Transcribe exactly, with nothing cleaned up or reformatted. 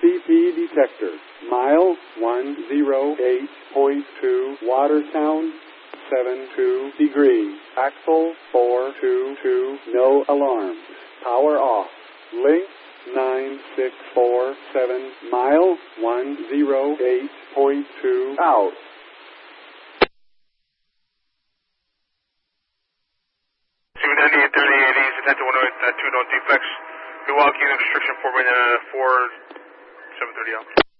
C P detector. Mile one oh eight point two. Water sound seven two degrees. Axle four two two. No alarms. Power off. Link nine six four seven. Mile one oh eight point two. Out. two ninety-eight thirty-eight East, attention one oh eight, uh, two known defects. Milwaukee, restriction four by four seven thirty out.